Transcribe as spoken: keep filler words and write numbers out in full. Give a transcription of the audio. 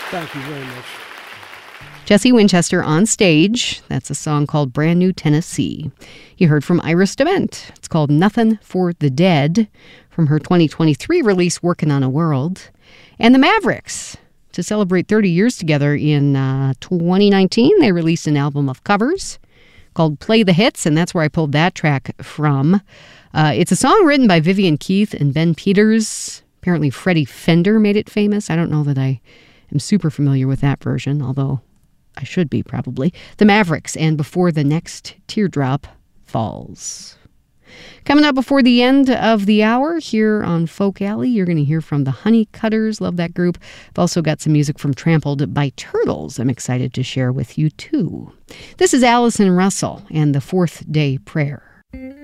Thank you very much. Jesse Winchester on stage. That's a song called Brand New Tennessee. You heard from Iris DeMent. It's called Nothing for the Dead from her twenty twenty-three release Working on a World. And the Mavericks. To celebrate thirty years together in uh, twenty nineteen, they released an album of covers called Play the Hits, and that's where I pulled that track from. Uh, it's a song written by Vivian Keith and Ben Peters. Apparently Freddie Fender made it famous. I don't know that I am super familiar with that version, although I should be probably. The Mavericks and Before the Next Teardrop Falls. Coming up before the end of the hour here on Folk Alley, you're going to hear from the Honey Cutters. Love that group. I've also got some music from Trampled by Turtles I'm excited to share with you too. This is Allison Russell and the Fourth Day Prayer.